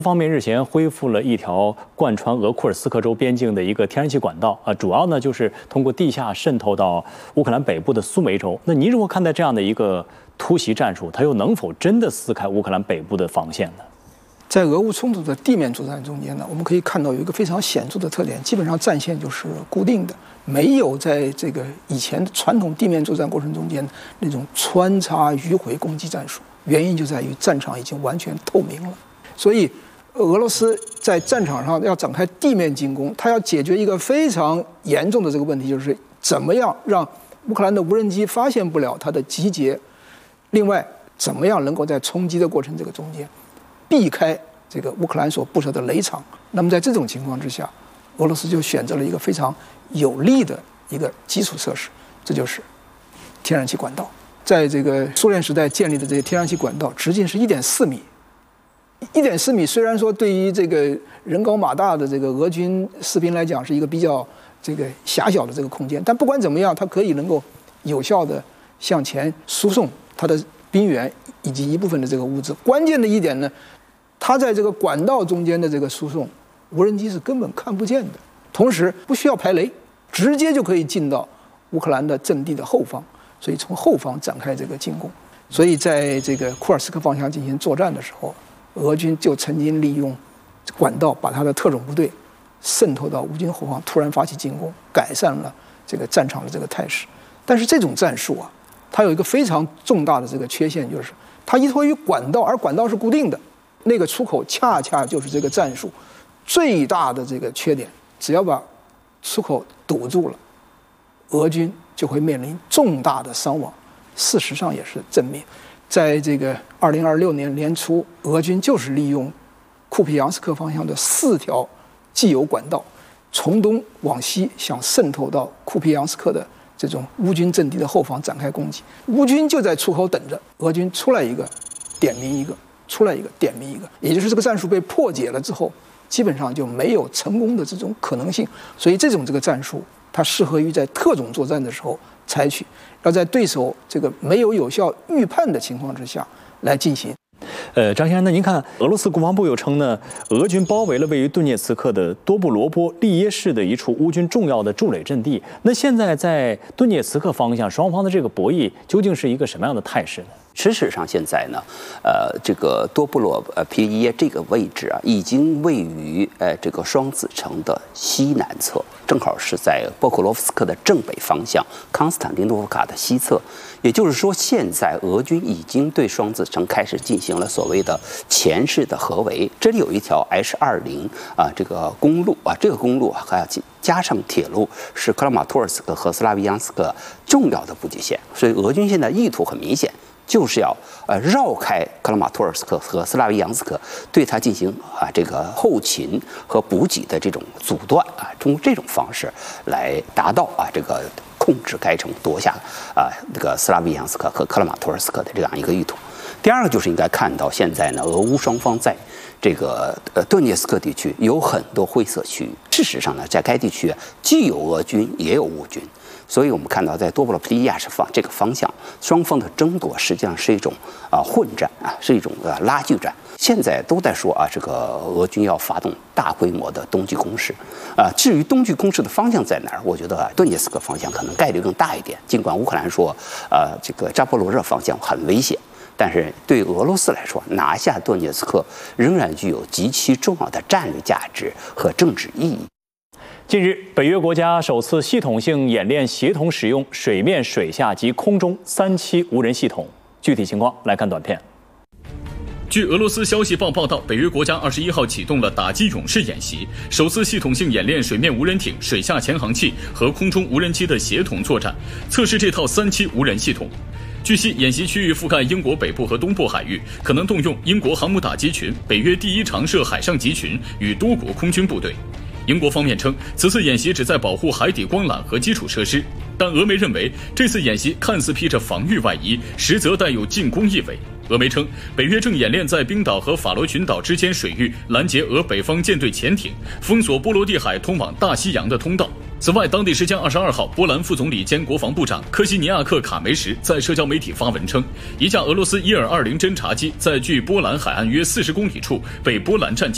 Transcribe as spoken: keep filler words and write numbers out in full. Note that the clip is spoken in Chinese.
方面日前恢复了一条贯穿俄库尔斯克州边境的一个天然气管道啊，主要呢就是通过地下渗透到乌克兰北部的苏梅州。那您如何看待这样的一个突袭战术？它又能否真的撕开乌克兰北部的防线呢？ 在俄乌冲突的地面作战中间呢，我们可以看到有一个非常显著的特点，基本上战线就是固定的，没有在这个以前传统地面作战过程中间那种穿插迂回攻击战术。原因就在于战场已经完全透明了，所以俄罗斯在战场上要展开地面进攻，它要解决一个非常严重的这个问题，就是怎么样让乌克兰的无人机发现不了它的集结，另外怎么样能够在冲击的过程这个中间避开这个乌克兰所布设的雷场。那么在这种情况之下，俄罗斯就选择了一个非常有利的一个基础设施，这就是天然气管道。在这个苏联时代建立的这些天然气管道直径是一点四米，一点四米虽然说对于这个人高马大的这个俄军士兵来讲是一个比较这个狭小的这个空间，但不管怎么样，它可以能够有效的向前输送它的兵员以及一部分的这个物资。关键的一点呢，它在这个管道中间的这个输送，无人机是根本看不见的，同时不需要排雷，直接就可以进到乌克兰的阵地的后方。所以从后方展开这个进攻，所以在这个库尔斯克方向进行作战的时候，俄军就曾经利用管道把他的特种部队渗透到乌军后方，突然发起进攻，改善了这个战场的这个态势。但是这种战术啊，它有一个非常重大的这个缺陷，就是它依托于管道，而管道是固定的，那个出口恰恰就是这个战术最大的这个缺点。只要把出口堵住了，俄军就会面临重大的伤亡，事实上也是正面。在这个二零二六年年初，俄军就是利用库皮扬斯克方向的四条既有管道，从东往西想渗透到库皮扬斯克的这种乌军阵地的后方展开攻击。乌军就在出口等着，俄军出来一个点名一个，出来一个点名一个，也就是这个战术被破解了之后，基本上就没有成功的这种可能性。所以这种这个战术它适合于在特种作战的时候采取，要在对手这个没有有效预判的情况之下来进行。 呃，张先生，那您看，俄罗斯国防部又称呢，俄军包围了位于顿涅茨克的多布罗波利耶市的一处乌军重要的筑垒阵地。那现在在顿涅茨克方向，双方的这个博弈究竟是一个什么样的态势呢？ 事实上，现在呢，呃，这个多布罗呃皮耶这个位置啊，已经位于呃这个双子城的西南侧，正好是在波克罗夫斯克的正北方向，康斯坦丁诺夫卡的西侧。也就是说，现在俄军已经对双子城开始进行了所谓的前势的合围。这里有一条 H 二十 啊，这个公路啊，这个公路还要加上铁路，是克拉马托尔斯克和斯拉维扬斯克重要的补给线。所以，俄军现在意图很明显。就是要呃绕开克拉马托尔斯克和斯拉维扬斯克，对它进行啊这个后勤和补给的这种阻断啊，用这种方式来达到啊这个控制该城、夺下啊这个斯拉维扬斯克和克拉马托尔斯克的这样一个意图。第二个就是应该看到现在呢，俄乌双方在这个呃顿涅斯克地区有很多灰色区域。事实上呢，在该地区既有俄军也有乌军。所以我们看到，在多布罗皮利亚是方这个方向，双方的争夺实际上是一种啊混战啊，是一种啊拉锯战。现在都在说啊，这个俄军要发动大规模的冬季攻势啊。至于冬季攻势的方向在哪儿，我觉得啊，顿涅斯克方向可能概率更大一点。尽管乌克兰说，呃，这个扎波罗热方向很危险，但是对俄罗斯来说，拿下顿涅斯克仍然具有极其重要的战略价值和政治意义。 近日，北约国家首次系统性演练协同使用水面、水下及空中三栖无人系统。具体情况来看短片。 据俄罗斯消息报报道，北约国家二十一号启动了打击勇士演习，首次系统性演练水面无人艇、水下潜航器和空中无人机的协同作战，测试这套三栖无人系统。据悉，演习区域覆盖英国北部和东部海域，可能动用英国航母打击群、北约第一常设海上集群与多国空军部队。英国方面称，此次演习旨在保护海底光缆和基础设施，但俄媒认为这次演习看似披着防御外衣，实则带有进攻意味。俄媒称，北约正演练在冰岛和法罗群岛之间水域拦截俄北方舰队潜艇，封锁波罗的海通往大西洋的通道。此外，当地时间二十二号，波兰副总理兼国防部长科西尼亚克卡梅什在社交媒体发文称，一架俄罗斯伊尔二零侦察机在距波兰海岸约四十公里处被波兰战机